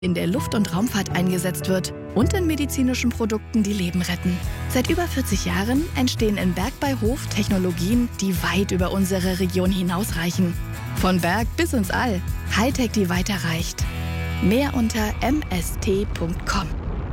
in der Luft- und Raumfahrt eingesetzt wird und in medizinischen Produkten, die Leben retten. Seit über 40 Jahren entstehen in Berg bei Hof Technologien, die weit über unsere Region hinausreichen. Von Berg bis ins All. Hightech, die weiterreicht. Mehr unter mst.com.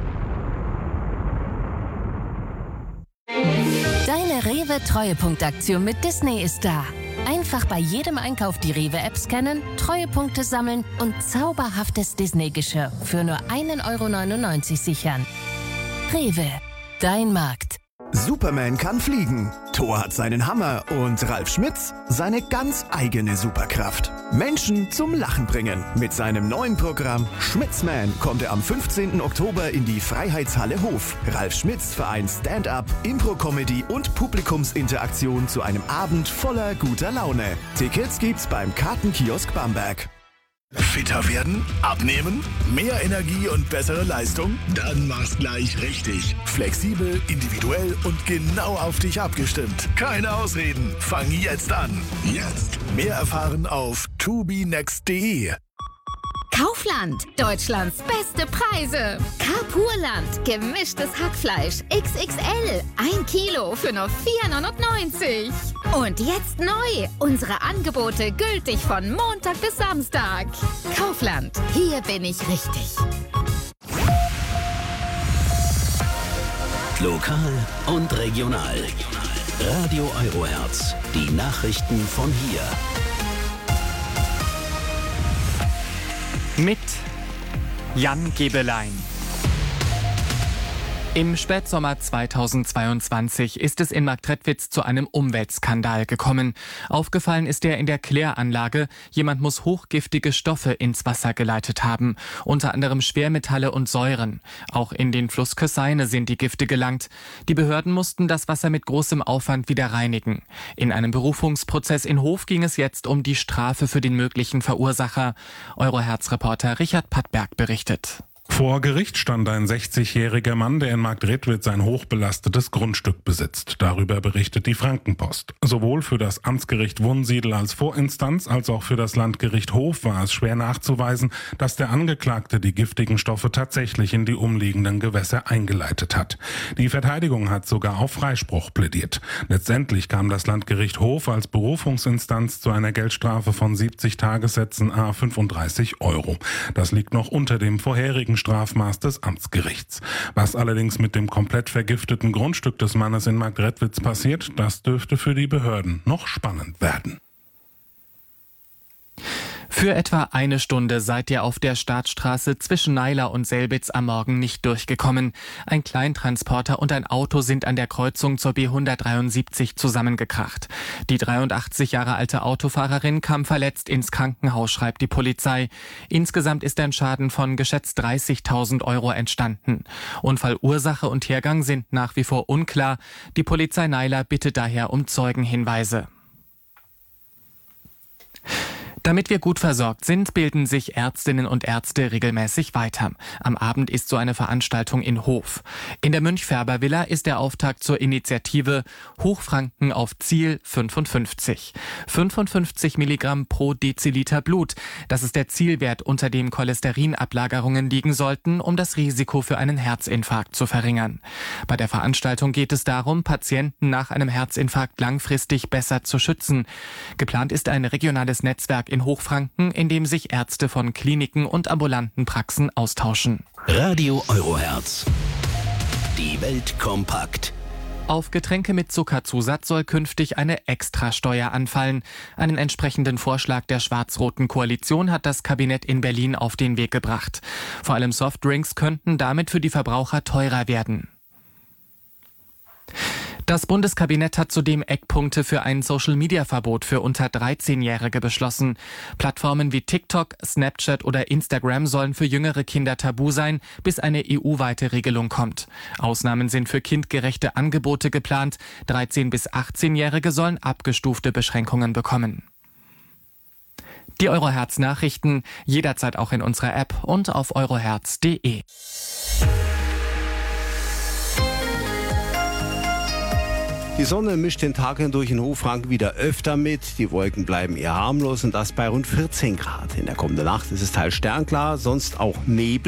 Deine Rewe-Treuepunktaktion mit Disney ist da. Einfach bei jedem Einkauf die Rewe-App scannen, Treuepunkte sammeln und zauberhaftes Disney-Geschirr für nur 1,99 € sichern. Rewe, dein Markt. Superman kann fliegen, Thor hat seinen Hammer und Ralf Schmitz seine ganz eigene Superkraft. Menschen zum Lachen bringen. Mit seinem neuen Programm Schmitzman kommt er am 15. Oktober in die Freiheitshalle Hof. Ralf Schmitz vereint Stand-up, Impro-Comedy und Publikumsinteraktion zu einem Abend voller guter Laune. Tickets gibt's beim Kartenkiosk Bamberg. Fitter werden? Abnehmen? Mehr Energie und bessere Leistung? Dann mach's gleich richtig. Flexibel, individuell und genau auf dich abgestimmt. Keine Ausreden. Fang jetzt an. Jetzt. Mehr erfahren auf tobenext.de. Kaufland, Deutschlands beste Preise. Carrefourland, gemischtes Hackfleisch XXL, 1 Kilo für nur 4,99 €. Und jetzt neu, unsere Angebote gültig von Montag bis Samstag. Kaufland, hier bin ich richtig. Lokal und regional. Radio Eurohertz, die Nachrichten von hier. Mit Jan Gebelein. Im Spätsommer 2022 ist es in Marktredwitz zu einem Umweltskandal gekommen. Aufgefallen ist der in der Kläranlage. Jemand muss hochgiftige Stoffe ins Wasser geleitet haben, unter anderem Schwermetalle und Säuren. Auch in den Fluss Kösseine sind die Gifte gelangt. Die Behörden mussten das Wasser mit großem Aufwand wieder reinigen. In einem Berufungsprozess in Hof ging es jetzt um die Strafe für den möglichen Verursacher. Eurohertz-Reporter Richard Pattberg berichtet. Vor Gericht stand ein 60-jähriger Mann, der in Marktredwitz ein hochbelastetes Grundstück besitzt. Darüber berichtet die Frankenpost. Sowohl für das Amtsgericht Wunsiedel als Vorinstanz als auch für das Landgericht Hof war es schwer nachzuweisen, dass der Angeklagte die giftigen Stoffe tatsächlich in die umliegenden Gewässer eingeleitet hat. Die Verteidigung hat sogar auf Freispruch plädiert. Letztendlich kam das Landgericht Hof als Berufungsinstanz zu einer Geldstrafe von 70 Tagessätzen à 35 €. Das liegt noch unter dem vorherigen Strafmaß des Amtsgerichts. Was allerdings mit dem komplett vergifteten Grundstück des Mannes in Marktredwitz passiert, das dürfte für die Behörden noch spannend werden. Für etwa eine Stunde seid ihr auf der Startstraße zwischen Naila und Selbitz am Morgen nicht durchgekommen. Ein Kleintransporter und ein Auto sind an der Kreuzung zur B173 zusammengekracht. Die 83 Jahre alte Autofahrerin kam verletzt ins Krankenhaus, schreibt die Polizei. Insgesamt ist ein Schaden von geschätzt 30.000 € entstanden. Unfallursache und Hergang sind nach wie vor unklar. Die Polizei Naila bittet daher um Zeugenhinweise. Damit wir gut versorgt sind, bilden sich Ärztinnen und Ärzte regelmäßig weiter. Am Abend ist so eine Veranstaltung in Hof. In der Münchfärber-Villa ist der Auftakt zur Initiative Hochfranken auf Ziel 55. 55 Milligramm pro Deziliter Blut. Das ist der Zielwert, unter dem Cholesterinablagerungen liegen sollten, um das Risiko für einen Herzinfarkt zu verringern. Bei der Veranstaltung geht es darum, Patienten nach einem Herzinfarkt langfristig besser zu schützen. Geplant ist ein regionales Netzwerk in Hochfranken, in dem sich Ärzte von Kliniken und ambulanten Praxen austauschen. Radio Eurohertz. Die Welt kompakt. Auf Getränke mit Zuckerzusatz soll künftig eine Extrasteuer anfallen. Einen entsprechenden Vorschlag der schwarz-roten Koalition hat das Kabinett in Berlin auf den Weg gebracht. Vor allem Softdrinks könnten damit für die Verbraucher teurer werden. Das Bundeskabinett hat zudem Eckpunkte für ein Social-Media-Verbot für unter 13-Jährige beschlossen. Plattformen wie TikTok, Snapchat oder Instagram sollen für jüngere Kinder tabu sein, bis eine EU-weite Regelung kommt. Ausnahmen sind für kindgerechte Angebote geplant. 13- bis 18-Jährige sollen abgestufte Beschränkungen bekommen. Die Eurohertz-Nachrichten jederzeit auch in unserer App und auf eurohertz.de. Die Sonne mischt den Tag hindurch in Hochfranken wieder öfter mit. Die Wolken bleiben eher harmlos und das bei rund 14 Grad. In der kommenden Nacht ist es teils sternklar, sonst auch Nebel.